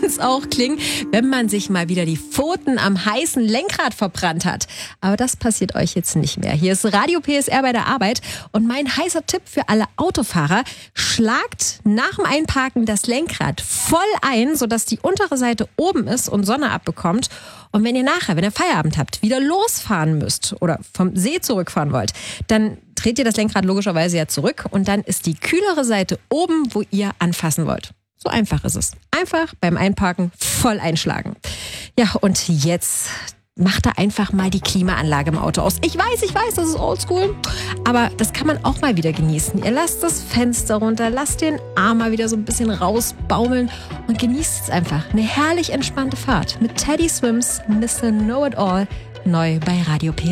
es auch klingen, wenn man sich mal wieder die Pfoten am heißen Lenkrad verbrannt hat. Aber das passiert euch jetzt nicht mehr. Hier ist Radio PSR bei der Arbeit und mein heißer Tipp für alle Autofahrer: Schlagt nach dem Einparken das Lenkrad voll ein, sodass die untere Seite oben ist und Sonne abbekommt. Und wenn ihr nachher, wenn ihr Feierabend habt, wieder losfahren müsst oder vom See zurückfahren wollt, dann dreht ihr das Lenkrad logischerweise ja zurück und dann ist die kühlere Seite oben, wo ihr anfassen wollt. So einfach ist es. Einfach beim Einparken voll einschlagen. Ja, und jetzt macht da einfach mal die Klimaanlage im Auto aus. Ich weiß, das ist oldschool, aber das kann man auch mal wieder genießen. Ihr lasst das Fenster runter, lasst den Arm mal wieder so ein bisschen rausbaumeln und genießt es einfach. Eine herrlich entspannte Fahrt mit Teddy Swims Mr. Know It All, neu bei Radio PSR.